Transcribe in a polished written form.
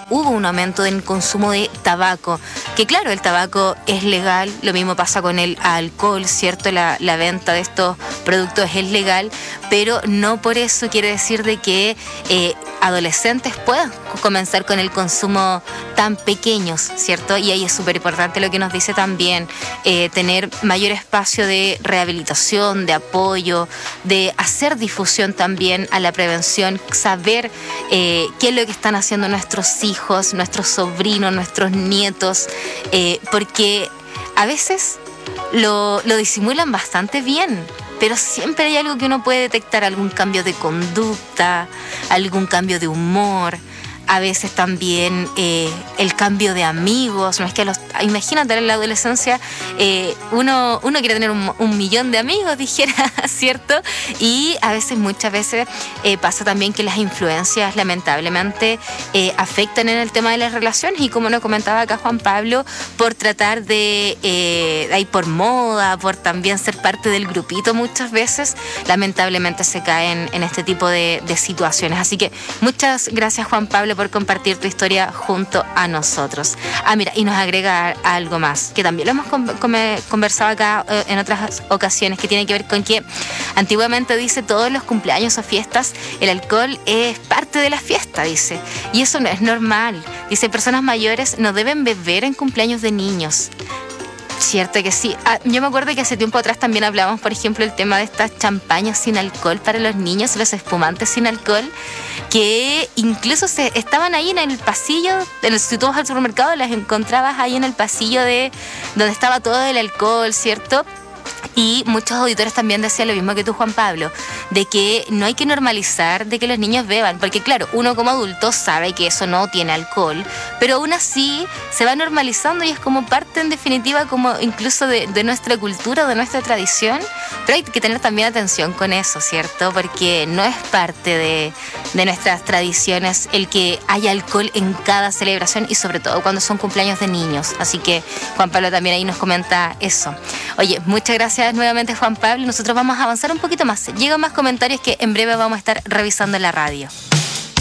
hubo un aumento en el consumo de tabaco, que claro, el tabaco es legal, lo mismo pasa con el alcohol, ¿cierto? La venta de estos productos es legal, pero no por eso quiere decir de que adolescentes puedan comenzar con el consumo tan pequeños, ¿cierto? Y ahí es súper importante lo que nos dice también, tener mayor espacio de rehabilitación, de apoyo, de hacer difusión también a la prevención, saber qué es lo que están haciendo nuestros hijos, nuestros sobrinos, nuestros nietos, porque a veces lo disimulan bastante bien, pero siempre hay algo que uno puede detectar, algún cambio de conducta, algún cambio de humor, a veces también el cambio de amigos. No es que imagínate, en la adolescencia uno quiere tener un millón de amigos, dijera, ¿cierto? Y muchas veces pasa también que las influencias lamentablemente afectan en el tema de las relaciones, y como nos comentaba acá Juan Pablo, por tratar de ahí por moda, por también ser parte del grupito, muchas veces lamentablemente se caen en este tipo de situaciones. Así que muchas gracias, Juan Pablo, por compartir tu historia junto a nosotros. Mira, y nos agrega algo más, que también lo hemos conversado acá en otras ocasiones, que tiene que ver con que antiguamente, dice, todos los cumpleaños o fiestas, el alcohol es parte de la fiesta, dice, y eso no es normal. Dice, personas mayores no deben beber en cumpleaños de niños. Cierto que sí. Yo me acuerdo que hace tiempo atrás también hablábamos, por ejemplo, el tema de estas champañas sin alcohol para los niños, los espumantes sin alcohol, que incluso estaban ahí en el pasillo, si tú vas al supermercado, las encontrabas ahí en el pasillo de donde estaba todo el alcohol, ¿cierto? Y muchos auditores también decían lo mismo que tú, Juan Pablo, de que no hay que normalizar de que los niños beban, porque claro, uno como adulto sabe que eso no tiene alcohol, pero aún así se va normalizando y es como parte, en definitiva, como incluso de nuestra cultura, de nuestra tradición, pero hay que tener también atención con eso, ¿cierto? Porque no es parte de nuestras tradiciones el que haya alcohol en cada celebración, y sobre todo cuando son cumpleaños de niños. Así que Juan Pablo también ahí nos comenta eso. Oye, muchas gracias nuevamente, Juan Pablo. Nosotros vamos a avanzar un poquito más. Llegan más comentarios que en breve vamos a estar revisando en la radio.